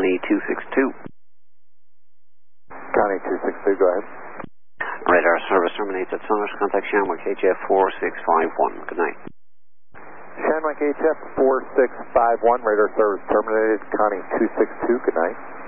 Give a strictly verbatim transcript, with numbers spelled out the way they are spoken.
Connie two six two. Connie two six two, go ahead. Radar service terminates at Sunrise. Contact Shamrock H F four six five one. Good night. Shamrock H F four six five one, radar service terminated. Connie two six two, good night.